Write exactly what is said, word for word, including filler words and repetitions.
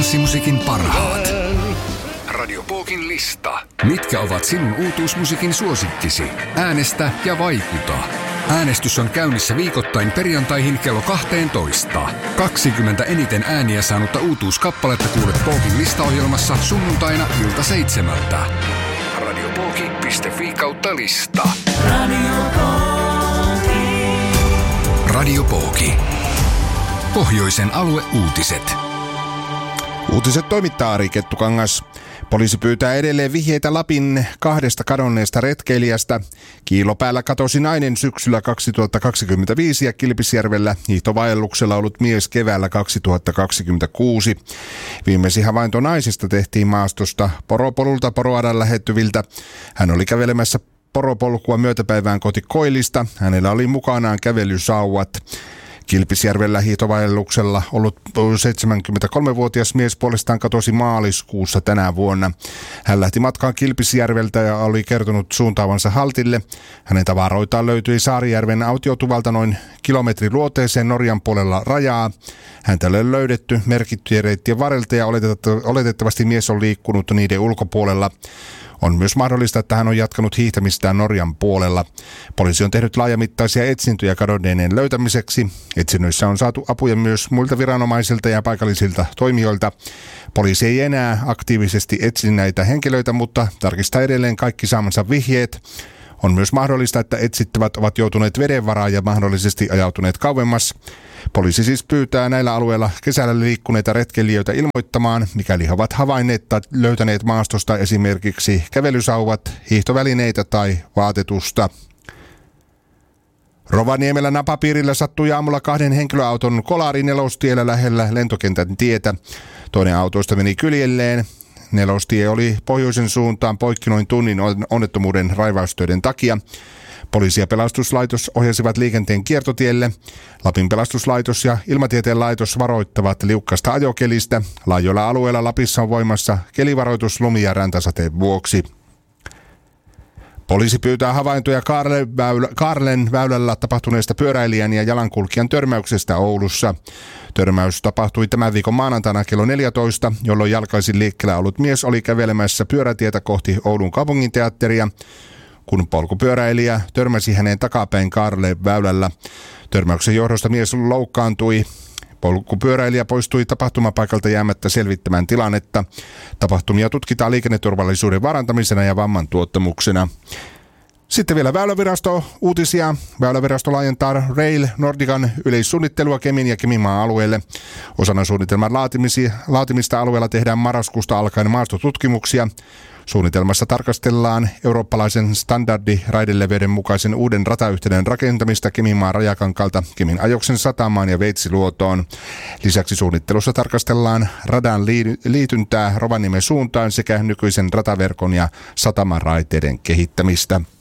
Tanssimusiikin parhaat. Radio Pookin lista. Mitkä ovat sinun uutuusmusiikin suosikkisi? Äänestä ja vaikuta. Äänestys on käynnissä viikoittain perjantaihin kello kaksitoista. kaksikymmentä eniten ääniä saanutta uutuuskappaletta kuulet Pookin listaohjelmassa sunnuntaina ilta seitsemältä. radiopooki piste fi kautta lista. Radio Pooki. Radio Pooki. Pohjoisen alueuutiset. Uutiset toimittaa Ari Kettukangas. Poliisi pyytää edelleen vihjeitä Lapin kahdesta kadonneesta retkeilijästä. Kiilopäällä katosi nainen syksyllä kaksituhattakaksikymmentäviisi ja Kilpisjärvellä hiihtovaelluksella ollut mies keväällä kaksituhattakaksikymmentäkuusi. Viimeisin havainto naisesta tehtiin maastosta Poropolulta Poroadan lähettyviltä. Hän oli kävelemässä poropolkua myötäpäivään kohti Koillista. Hänellä oli mukanaan kävelysauvat. Kilpisjärvellä hiihtovaelluksella ollut seitsemänkymmentäkolmevuotias mies puolestaan katosi maaliskuussa tänä vuonna. Hän lähti matkaan Kilpisjärveltä ja oli kertonut suuntaavansa haltille. Hänen tavaroitaan löytyi Saarijärven autiotuvalta noin kilometrin luoteeseen Norjan puolella rajaa. Häntä oli löydetty merkittyjen reittien varrelta ja oletettavasti mies on liikkunut niiden ulkopuolella. On myös mahdollista, että hän on jatkanut hiihtämistään Norjan puolella. Poliisi on tehnyt laajamittaisia etsintöjä kadonneiden löytämiseksi. Etsinnöissä on saatu apuja myös muilta viranomaisilta ja paikallisilta toimijoilta. Poliisi ei enää aktiivisesti etsi näitä henkilöitä, mutta tarkistaa edelleen kaikki saamansa vihjeet. On myös mahdollista, että etsittävät ovat joutuneet veden varaan ja mahdollisesti ajautuneet kauemmas. Poliisi siis pyytää näillä alueilla kesällä liikkuneita retkeilijöitä ilmoittamaan, mikäli he ovat havainneet tai löytäneet maastosta esimerkiksi kävelysauvat, hiihtovälineitä tai vaatetusta. Rovaniemellä napapiirillä sattui aamulla kahden henkilöauton kolari Nelostiellä lähellä lentokentän tietä. Toinen autoista meni kyljelleen. Nelostie oli pohjoisen suuntaan poikki noin tunnin onnettomuuden raivaustöiden takia. Poliisi ja pelastuslaitos ohjasivat liikenteen kiertotielle. Lapin pelastuslaitos ja Ilmatieteen laitos varoittavat liukkasta ajokelistä. Laajoilla alueilla Lapissa on voimassa kelivaroitus lumi- ja räntäsateen vuoksi. Poliisi pyytää havaintoja Kaarlen väylällä tapahtuneesta pyöräilijän ja jalankulkijan törmäyksestä Oulussa. Törmäys tapahtui tämän viikon maanantaina kello neljätoista, jolloin jalkaisin liikkeellä ollut mies oli kävelemässä pyörätietä kohti Oulun kaupunginteatteria, kun polkupyöräilijä törmäsi hänen takapäin Kaarlen väylällä. Törmäyksen johdosta mies loukkaantui. Polkupyöräilijä poistui tapahtumapaikalta jäämättä selvittämään tilannetta. Tapahtumia tutkitaan liikenneturvallisuuden varantamisena ja vamman tuottamuksena. Sitten vielä Väylävirasto uutisia. Väylävirasto laajentaa Rail Nordican yleissuunnittelua Kemin ja Keminmaan alueelle. Osana suunnitelman laatimista alueella tehdään marraskuusta alkaen maastotutkimuksia. Suunnitelmassa tarkastellaan eurooppalaisen standardi-raideleveyden mukaisen uuden ratayhteyden rakentamista Keminmaan rajakankalta Kemin Ajoksen satamaan ja Veitsiluotoon. Lisäksi suunnittelussa tarkastellaan radan liityntää Rovaniemen suuntaan sekä nykyisen rataverkon ja satamaraiteiden kehittämistä.